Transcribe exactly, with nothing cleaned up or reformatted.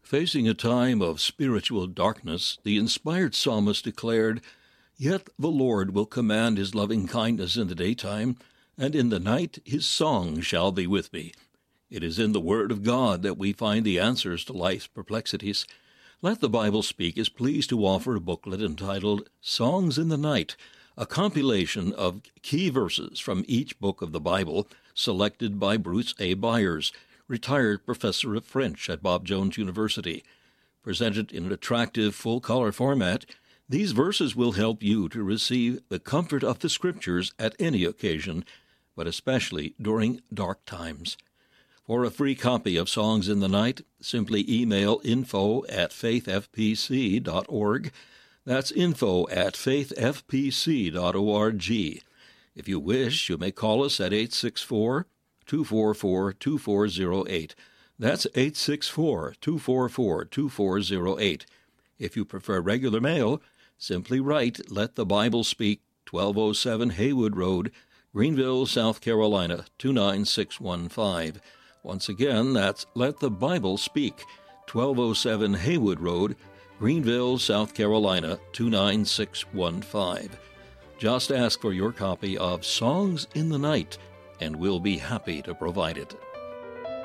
Facing a time of spiritual darkness, the inspired psalmist declared, "Yet the Lord will command his loving kindness in the daytime, and in the night his song shall be with me." It is in the Word of God that we find the answers to life's perplexities. Let the Bible Speak is pleased to offer a booklet entitled Songs in the Night, a compilation of key verses from each book of the Bible, selected by Bruce A. Byers, retired professor of French at Bob Jones University. Presented in an attractive full-color format, these verses will help you to receive the comfort of the Scriptures at any occasion, but especially during dark times. For a free copy of Songs in the Night, simply email info at faith f p c dot org. That's info at faith f p c dot org. If you wish, you may call us at eight six four, two four four, two four zero eight. That's eight six four, two four four, two four zero eight. If you prefer regular mail, simply write Let the Bible Speak, twelve oh seven Haywood Road, Greenville, South Carolina, two nine six one five. Once again, that's Let the Bible Speak, twelve oh seven Haywood Road, Greenville, South Carolina, two nine six one five. Just ask for your copy of Songs in the Night, and we'll be happy to provide it.